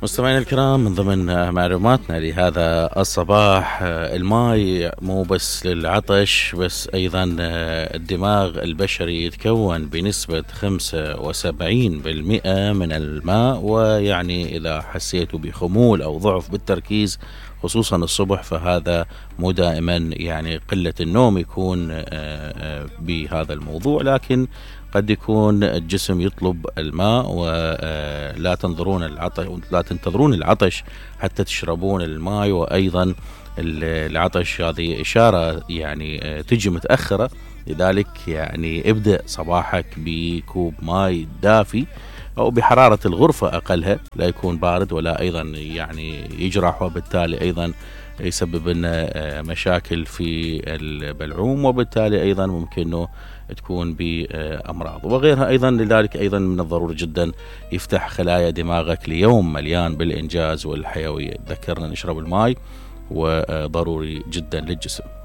مستمعينا الكرام، من ضمن معلوماتنا لهذا الصباح، الماء مو بس للعطش، بس أيضا الدماغ البشري يتكون بنسبة 75% من الماء. ويعني إذا حسيتوا بخمول أو ضعف بالتركيز خصوصا الصبح، فهذا مو دائما يعني قلة النوم يكون بهذا الموضوع، لكن قد يكون الجسم يطلب الماء ولا تنتظرون العطش حتى تشربون الماء. وأيضا العطش هذه إشارة يعني تجي متأخرة، لذلك يعني ابدأ صباحك بكوب ماء دافي أو بحرارة الغرفة أقلها، لا يكون بارد ولا أيضا يعني يجرح، وبالتالي أيضا يسبب لنا مشاكل في البلعوم، وبالتالي أيضا ممكن أنه تكون بأمراض وغيرها. أيضا لذلك أيضا من الضروري جدا يفتح خلايا دماغك ليوم مليان بالإنجاز والحيوية. ذكرنا نشرب الماء وضروري جدا للجسم.